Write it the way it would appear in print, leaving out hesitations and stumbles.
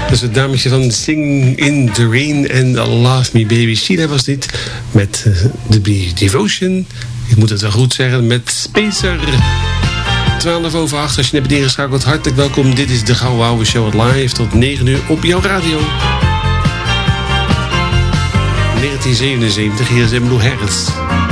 Dus het dametje van Sing in the Rain en Love Me Baby. Sheila was dit met The Devotion. Ik moet het wel goed zeggen, met Spacer. 12:08, als je net bent ingeschakeld, hartelijk welkom. Dit is de Gouden Ouwe Show live tot 9 uur op jouw radio. 1977, hier is Blue Hertz.